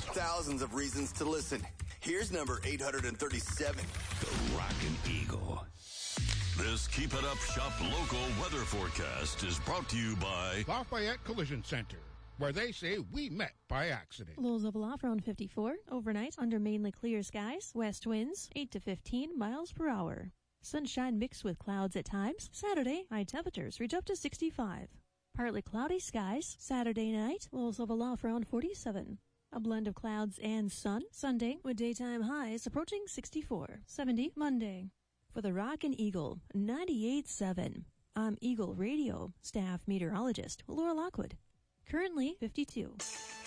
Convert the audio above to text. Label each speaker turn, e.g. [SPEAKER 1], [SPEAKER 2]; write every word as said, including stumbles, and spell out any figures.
[SPEAKER 1] thousands of reasons to listen. Here's number eight hundred thirty-seven.
[SPEAKER 2] The Rockin' Eagle.
[SPEAKER 3] This Keep It Up Shop local weather forecast is brought to you by
[SPEAKER 4] Lafayette Collision Center, where they say we met by accident.
[SPEAKER 5] Lows of aloft around fifty-four. Overnight, under mainly clear skies. West winds, eight to fifteen miles per hour. Sunshine mixed with clouds at times. Saturday, high temperatures reach up to sixty-five. Partly cloudy skies. Saturday night, lows of aloft around forty-seven. A blend of clouds and sun. Sunday, with daytime highs approaching sixty-four. seventy Monday. For the Rockin' Eagle, ninety-eight point seven. I'm Eagle Radio staff meteorologist Laura Lockwood. Currently fifty-two.